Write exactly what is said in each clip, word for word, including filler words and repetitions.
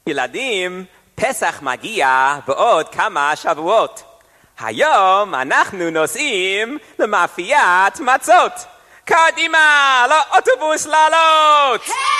ילדים, פסח מגיע בעוד כמה שבועות. היום אנחנו נוסעים למאפיית מצות. קדימה, לאוטובוס לעלות!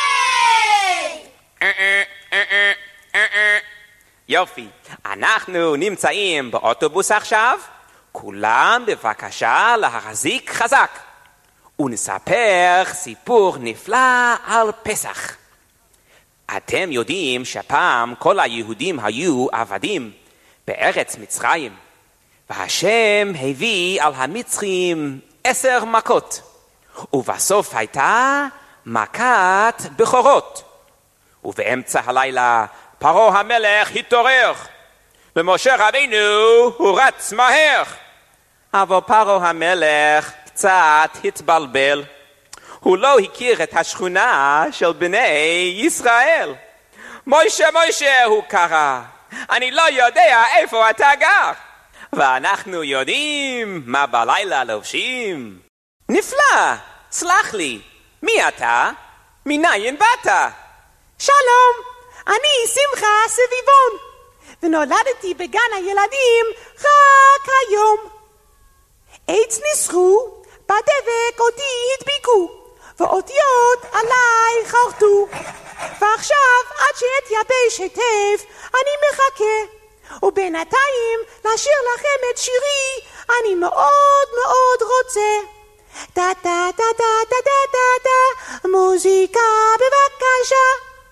היי! יופי, אנחנו נמצאים באוטובוס עכשיו. כולם בבקשה להחזיק חזק. ונספר סיפור נפלא על פסח. אתם יודעים שפעם כל היהודים היו עבדים בארץ מצרים, והשם הביא על המצרים עשר מכות, ובסוף הייתה מכת בכורות. ובאמצע הלילה פרעה המלך התעורר, ומשה רבינו הוא רץ מהר. אבל פרעה המלך קצת התבלבל. הוא לא הכיר את השכונה של בני ישראל. מוישה, מוישה, הוא קרא, אני לא יודע איפה אתה גר. ואנחנו יודעים מה בלילה לובשים. נפלא, סלח לי, מי אתה? מניין באת? שלום, אני שמחה סביבון, ונולדתי בגן הילדים רק היום. עץ ניסחו, בדבק אותי הדביקו, ואותיות עליי חרטו. ועכשיו עד שאתייבש היטב אני מחכה, ובינתיים לשיר לכם את שירי אני מאוד מאוד רוצה. דה דה דה דה דה דה דה דה, מוזיקה בבקשה.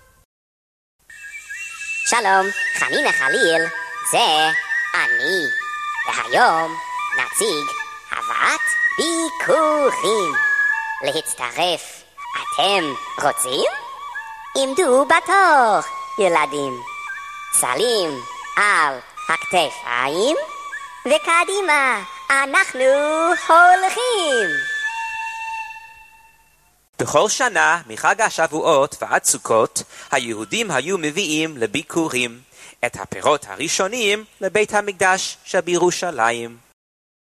שלום, חנינה חליל, זה אני. והיום נציג הבאת ביקורים. להצטרף, אתם רוצים? עמדו בתור, ילדים. סלים על הכתפיים, וקדימה, אנחנו הולכים. בכל שנה מחג השבועות ועד סוכות, היהודים היו מביאים לביקורים את הפירות הראשונים לבית המקדש שבירושלים.